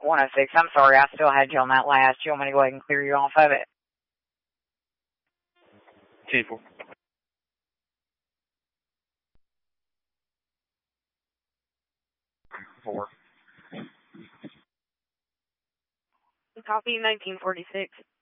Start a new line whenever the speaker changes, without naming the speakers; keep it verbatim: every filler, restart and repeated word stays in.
one oh six. I'm sorry, I still had you on that last. You want me to go ahead and clear you off of it?
ten four. Four.
Copy nineteen forty-six.